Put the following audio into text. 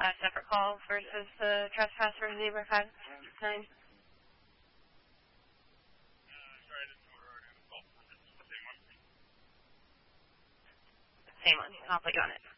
separate call versus the trespass for Zebra 5-9? Sorry, I didn't know we're already on the call. Same one? Same one. I'll put you on it.